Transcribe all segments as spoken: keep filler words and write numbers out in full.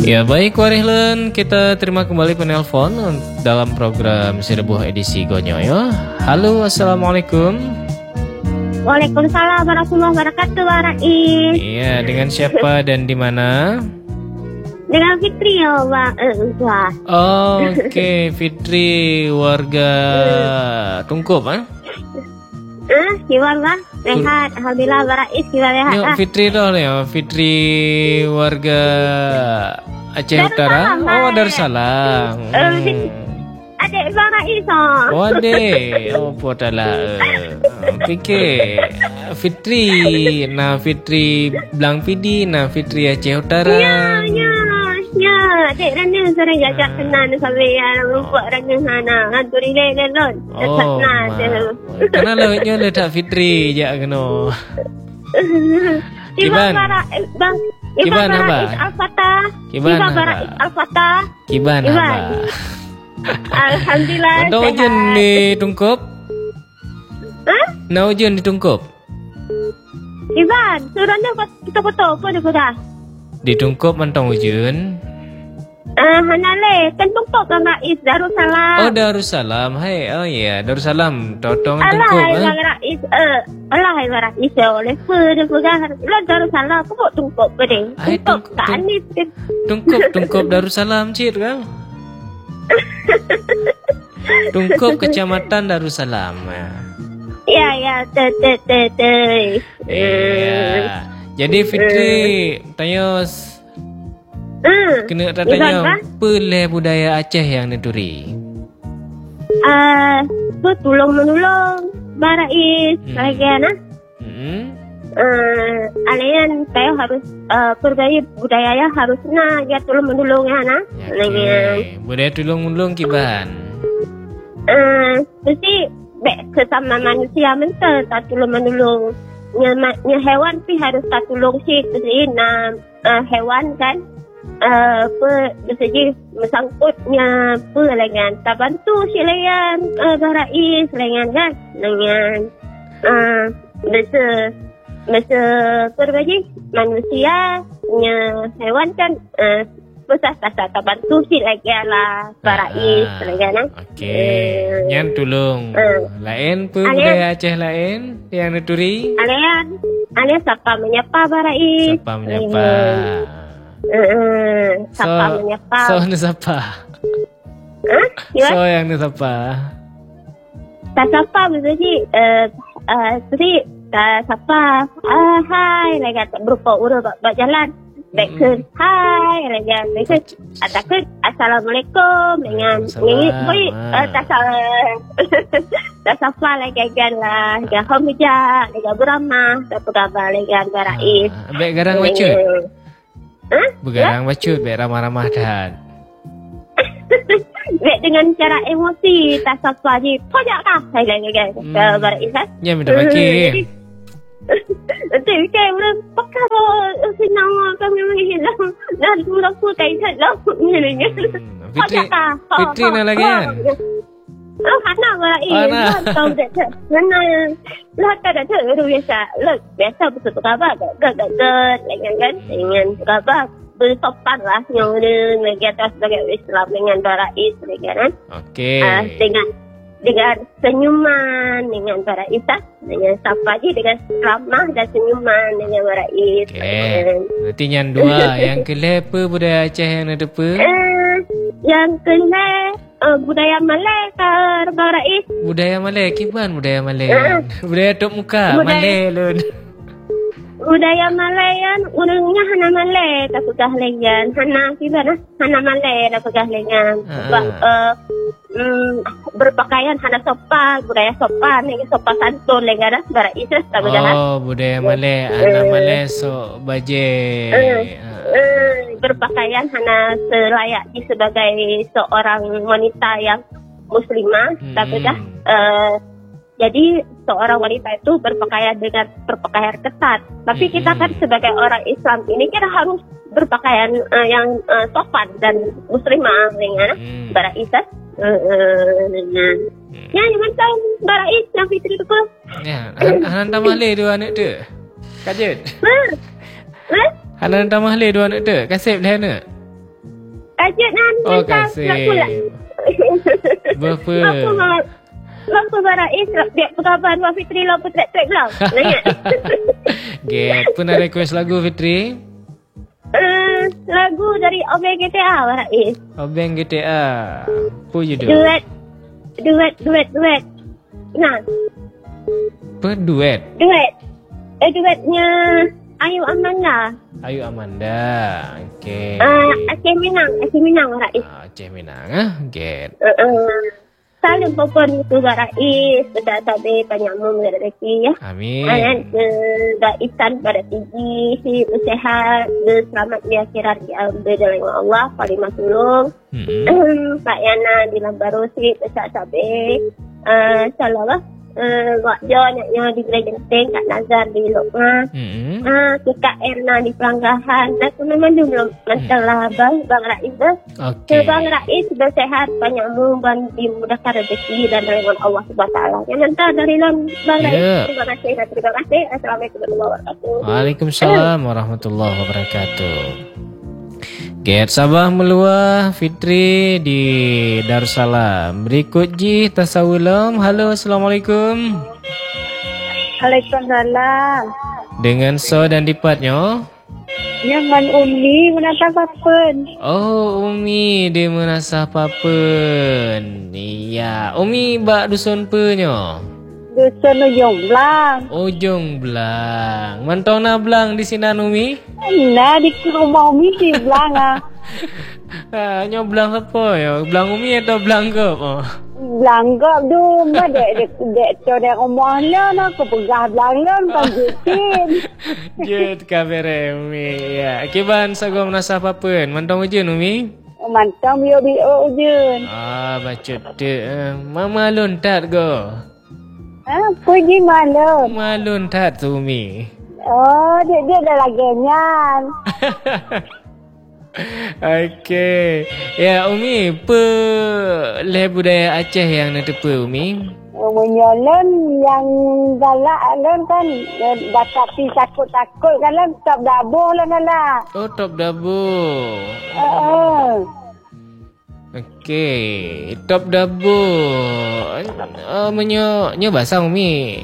Ya baik Warihlen, kita terima kembali penelpon dalam program Sirebuh edisi Gonyoyo. Halo, assalamualaikum. Waalaikumsalam warahmatullahi wabarakatuh, Warais. Iya, dengan siapa dan di mana? Dengan Fitri ya, Pak. Eh, oh, Oke, okay. Fitri warga Tungkup, ah? Eh, gimana? Rehat, alhamdulillah, Warais gimana rehat? Yo, Fitri dah ya, Fitri warga Aceh Utara. Oh, Darussalam. Hmm. Adik Warais. Oh, adik. Oh, potala. Fikir Fitri, nah Fitri Blang Pidi, nah Fitri Aceh Utara. Ya, ya. Ya, adik Rana sekarang jajak oh. Kenan sampai yang rumput Rana sana. Hantu rilai lelon. Oh, karena lewatnya letak Fitri je kena. Kiban. Bang. Kiban apa? Al-Fatah. Kiban apa? Al-Fatah. Kiban apa? Alhamdulillah. Ada ujian di Tungkup? Hah? Ada ujian di Tungkup? Kiban, suranda kita foto apa dia dah? Di Tungkup mantong ujian. Ah, hanale, kan Tungkup kan Rais Darussalam. Oh, Darussalam. Hai, oh iya, Darussalam. Totong Tungkup. Tungkup. Alah, Rais. Eh, alah, Rais. Oleh pe dia pegang. Lah Darussalam kok Tungkup ke dia? Tungkup kan ni. Tungkup, Tungkup Darussalam cik kan? Tungkup Kecamatan Darussalam. Ya, ya, te te te te. Iya. Jadi Fitri tanya Hmm. kena tanya peleh budaya Aceh yang dituri. Ah, uh, tolong menolong Barais hmm. lagi nah. Hmm. Uh, alian saya harus uh, perbaiki budaya harus nah dia tolong menolong ya nah. Okay. Budaya tolong menolong kiban. Uh, mesti sesama manusia mental tak tolong menolong. Nya, nya hewan pi harus tak tolong sih tu nah uh, hewan kan. Uh, apa misalnya mesangkutnya apa lengan tak bantu si lengan uh, Barais lengan kan lengan uh, masa masa perbaiki manusia nya hewan kan uh, besar tak tak bantu si lengan lah Barais ah, lengan okey yang uh, tolong uh, lain pe budaya Aceh lain yang dituri alian alian siapa menyapa Barais siapa menyapa Uh, siapa so, menyapa? So, ni siapa? Huh? So, yang ni siapa? Tak siapa, maksudnya, uh, uh, jadi, tak siapa, uh, hai, lagi berupa urut berjalan, baik ke, hai, lagi, baik ke, ataupun, Assalamualaikum, dengan, ini, boleh, uh, tak salah, tak siapa lagi, kan lah, lagi, homijak, lagi, beramah, tak apa-apa, lagi, Barais. Baik, garang bacut? Huh? Begarang ya? Bacut, baik ramah-ramah dan baik dengan cara emosi, tak sapa je. Pojak kah? Saya lagi kan. Hmm. Ke Barais kan? Ya, minta bagi. Betul, kan? Orang pakar senang kami menghilang. Dan mula pun kaitan lah. Pojak kah? Fitri nak lagi kan? Oh, Hana Barais. Hana. Tahu tak? Hana. Lah tak ada tu biasa. Lah biasa betul kabar. Gak-gak-gak. Dengan kan? Dengan kabar. Bersopan lah. Yang lagi atas sebagai Islam dengan Barais. Kan? Okey. Uh, dengan dengan senyuman dengan Barais. Dengan sapa je. Dengan ramah dan senyuman dengan Barais. Okey. Nanti yang dua. Yang kelih apa budaya Aceh yang ada apa? Uh, yang kelih. Uh, budaya Malay ke Barais? Budaya Malay, kiban budaya Malay. Uh, budaya tok muka, budaya, Malay lun. Budaya Malay kan, orangnya Hana Malay tak pegah lengan. Hana kiban ah, Hana Malay tak pegah lengan. Sebab uh. uh, um, berpakaian Hana sopan, budaya sopan, ni sopan santun lengan ah Barais tak pegah. Oh, budaya Malay, Hana uh, Malay so baje. Uh, uh. Uh, berpakaian Hana selayaknya sebagai seorang wanita yang muslimah, hmm. tak pegah. Uh, jadi seorang wanita itu berpakaian dengan berpakaian ketat. Tapi hmm. kita kan sebagai orang Islam ini kita harus berpakaian uh, yang uh, sopan dan muslimah dengan hmm. Barais. Uh, uh, dengan hmm. ya, yang macam Barais yang Fitri tu. Ya, Hanan Tamahli dua anak tu. Kajut. Hmm. Hmm? Hanan Tamahli dua anak tu. Kasih boleh anak. Kajut nan. Oh, mentang kasih. nak pula. Berapa? Apa Mak? Berapa barang is dia perkabar Wak Fitri lah petrek-trek lah. Ingat? Get. Pernah request lagu Fitri? Uh, lagu dari Obeng G T A Barang is. Obeng G T A. Apa je tu? Duet. Duet, duet, duet. Nah, Apa duet? duet. Eh, duetnya Ayu Amanda. Ayu Amanda. Okay. Uh, Aceh Minang. Aceh Minang Barang is. Ah, Aceh Minang ah. Get. Uh, uh. Saling popon itu Barang is. Sudah sampai banyak mu mengenai rezeki ya. Amin. Dan uh, Isan pada tinggi, si bersehat, selamat di akhirat diambil dari Allah, paling masulung. Hmm. Pak Yana di Lambaru si besar sampai. Uh, Salah lah. Uh, Wak Jo nyaknya di Gereja Genteng, Kak Nazar di Lokma. Hmm. Ah, uh, Kak Erna di Pelanggahan. Dan memang belum mantalah Bang Bang Rais dah. Okay. Bang Rais bersehat, banyak mu dan dimudahkan rezeki dan dari Allah Subhanahu Wa Taala. Yang nanti dari Lon Bang Rais. Ya. Terima kasih, terima kasih. Assalamualaikum warahmatullahi wabarakatuh. Waalaikumsalam warahmatullahi wabarakatuh. Get Sabah meluah Fitri di Darussalam. Berikut Ji Tasawulam. Halo, Assalamualaikum. Waalaikumsalam. Dengan so dan dipatnya. Jangan Umi menata papen. Oh, Umi dia menasah papen. Iya, Umi bak dusun penyo. Dusun Ujung Blang. Ujung Blang. Mantau na Blang di sini Umi? Nah, di rumah Umi di Blang ah. Ah, nyo Blang apa ya? Blang Umi atau Blang kop? Oh. Blang kop tu, mbak dek dek dek tu dek rumah lah nak kepegah Blang lah kan jitin. Jut kabere Umi. Ya, kiban sago menasah papen. Mantau ujun Umi? Mantap bio bio ujun. Ah, bacut dia. Mama lontat go. Ah, pergi mana? Malun tat tu Umi. Oh, dia dia dah lagi nyan. Okey. Ya Umi, apa leh budaya Aceh yang nak tepa Umi? Menyolon yang galak lon kan dapat pi takut-takut kan lon tak dabuh lon lah. Oh, top dapur. Uh, Okey, top dapur. Uh, menyo nyo bahasa Umi.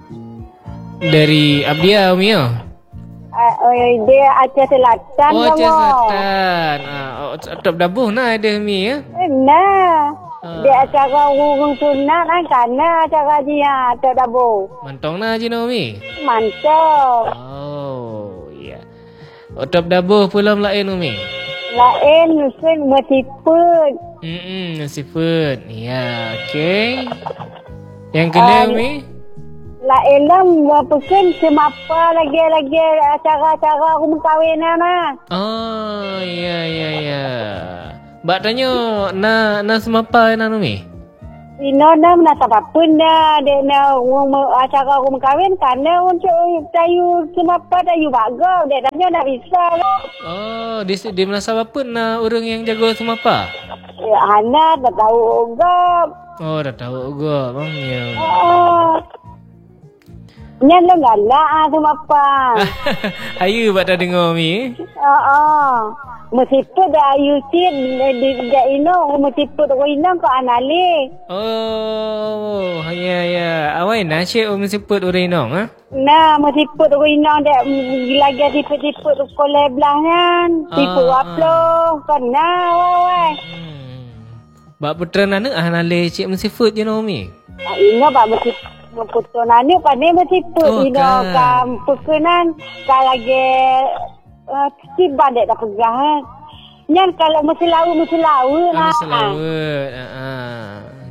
Dari Abdia Umi ya? uh, uh, dia Aceh Selatan. Oh, Aceh kamu. Selatan. Ah, oh, top dapur nah ada Umi ya? Eh, Nah. Ah. Dia acara urung sunat kan karena acara dia tak dabuh. Mantong na je no Umi. Mantap. Oh, ya. Oh, top dapur pula lain Umi. Lain nusin metiput. Hmm, seafood. Ya, okey. Yang kedua Ah, Umi? Lain lah pekan semapa lagi-lagi acara-acara rumah kahwin lah. Oh, ya ya ya. Bak tanya na na semapa na Umi? Ino dah menata papun dah. Dia nak rumah, acara rumah kahwin karena untuk tayu semapa tayu baga. Dia tanya dah bisa lah. Oh, di di merasa apa na orang yang jaga semapa? Ya, Hana dah tahu ogap. Oh, dah tahu juga bang ya. Oh. Nya lo galak ah semapa. Ayu bak dah dengar Umi. Oh, oh. Meskipun dah ayu sin di di ino meskipun ko ino ko anali. Oh, ya ya. Awai na cik Umi sebut orang inong ah? Nah, meskipun ko ino dak lagi siput-siput ko leblah kan. Siput Ah, aplo kan nah wai. Hmm. Bak putra nana ah nale cik Umi sebut je no Umi. Ah, ino ba mesti memputunan ni pandai meskipun Oh, ino kan. kan pekenan ka lagi uh, tiba dek dah pegah. Nyan kalau mesti lawu mesti lawu Ah, lah. selawat. Ah. ah.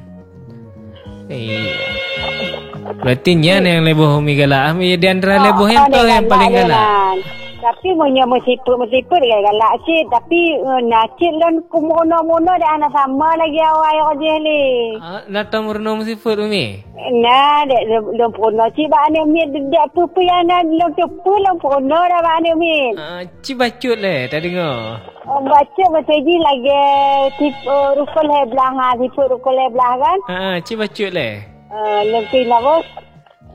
Eh. Berarti nyan yang leboh Umi galak. Umi di antara leboh yang tu yang paling galak. Tapi punya mesti-mesti dia galak cik. Tapi uh, nacik lan kumono-mono dah anak sama lagi awal kerja ni. Ah, datang merno mesti food Umi. Nah, dek lom pono cik ba ane mi dek apa yang nak lom cepu lom pono dah ba ane mi. Ah, ci bacut le, tak dengar. Oh, baca betul je lagi tip uh, rukul heblah ha, tip rukul heblah kan. Ah, ci bacut le. Uh, lebih lah bos.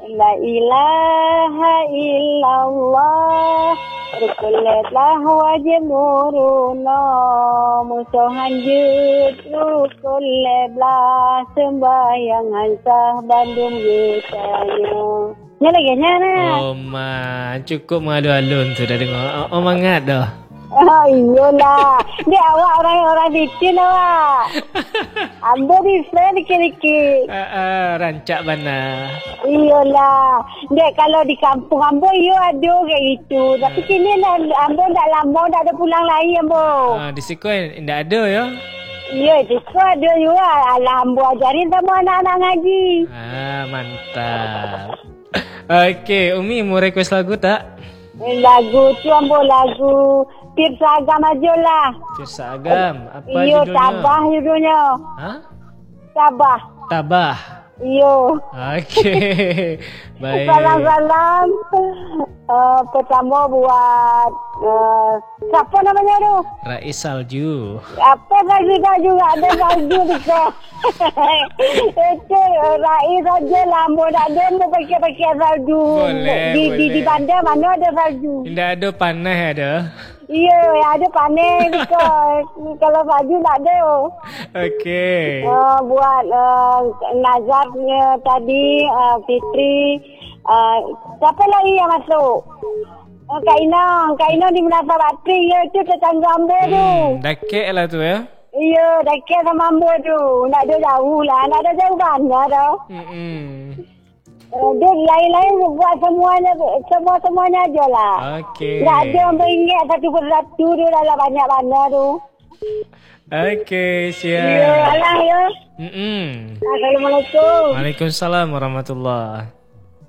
La ilaha illallah rukulatlah wajib nuruna musuhan jut rukul leblah sembahyang hansah Bandung getanya. Nya lagi nya nah. Oh man, cukup mengadu alun tu dah dengar. Oh, oh mangat dah. Oh iyalah. Dia awak orang-orang bitin awak. Ambil di friend dikit-dikit. Ah, ah, rancak mana. Iyalah. Dek kalau di kampung Ambo yo ada kayak gitu. Tapi sini dah Ambo dah lama dah ada pulang lagi Ambo. Ah, di Sikoi tidak ada ya. Ya, itu ada juga. Alah Ambo ajarin sama anak-anak ngaji. Ah, mantap. Okey, Umi mau request lagu tak? Lagu tu Ambo lagu Pirsa Agam aja lah. Pirsa Agam. Apa Iyo, judulnya? Tabah judulnya. Ha? Tabah. Tabah. Iyo. Okey. Baik. Salam-salam. Uh, pertama buat uh, siapa namanya tu? Rais Salju. Apa lagi dah juga ada salju dekat. Itu Rais saja lah. Mau tak ada mau pakai-pakai salju. Boleh, di, boleh. Di, di bandar mana ada salju? Tidak ada panas ada. Iya, ada panen dekat. Kalau salju tak ada. Okey. Uh, buat uh, Nazarnya tadi, uh, Fitri. Uh, siapa lagi yang masuk? Uh, Kak Inang. Kak Inang di Menasar Batri. Ya, itu tetangga Ambo tu. Hmm, dakek lah tu ya. Ya, dekat sama Ambo tu. Tak ada jauh lah. Tak ada jauh banyak tau. Hmm. Uh, dia lain-lain buat semuanya. Semua-semuanya je lah. Okey. Tak ada yang beringat satu persatu tu dalam banyak-banyak tu. Okey, Ya, siap. alah ya. Hmm. Assalamualaikum. Waalaikumsalam warahmatullahi.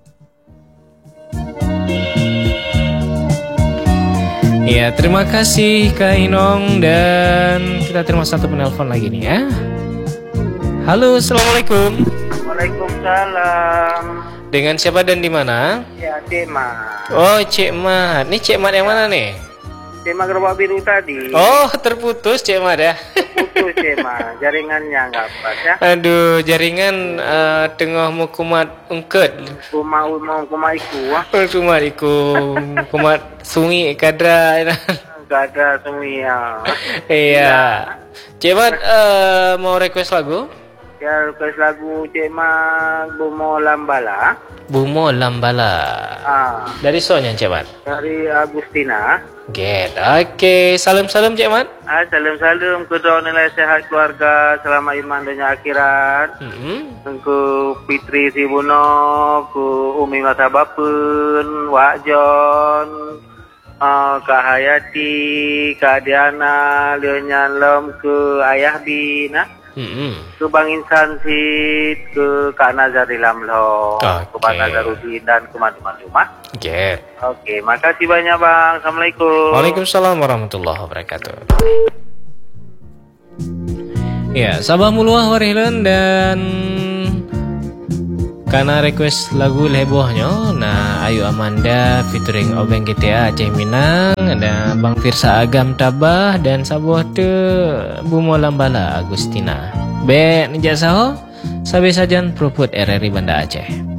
Ya, terima kasih Kak Inong dan kita terima satu penelpon lagi nih ya. Halo, Assalamualaikum. Waalaikumsalam. Dengan siapa dan di mana? Ya, Cik Mat. Oh, Cik Mat. Ini Cik Mat yang mana nih? Cik Mat gerobak biru tadi. Oh, terputus Cik Mat ya. Putus Cik Mat. Jaringannya nggak pas ya. Aduh, jaringan uh, tengah mau kumat ungket. Rumah mau rumah iku ah. Kumat iku kumat sungi kadra. Nggak ada semua. Iya. Cik Mat uh, mau request lagu? Ya, request lagu Cik Mat Bumo Lambala. Bumo Lambala. Ah, Dari soalnya Cik Mat. dari Agustina. Get. Okey, salam-salam Cik Mat. Ah, salam-salam ke doa nilai sehat keluarga selama iman dunia akhirat. Hmm. Ke Fitri Sibuno, ke Umi Mata Bapun, Wak John, uh, Kak Hayati, Kak Diana, Leonya Lom, ke Ayah Bina, Hmm. ke Bang Insan Sid, ke Kak Nazari Lamlo, ke Bang Okey. Nazarudin dan ke teman-teman rumah. Get. Okey, makasih banyak Bang. Assalamualaikum. Waalaikumsalam warahmatullahi wabarakatuh. Ya, Sabah Muluah Warihlan dan karena request lagu lebohnya, nah Ayu Amanda featuring Obeng G T A Aceh Minang, ada Bang Firsa Agam Tabah dan sabuah tu Bumo Lambala Agustina. Be njak saho sabe sajan proput R R I Banda Aceh.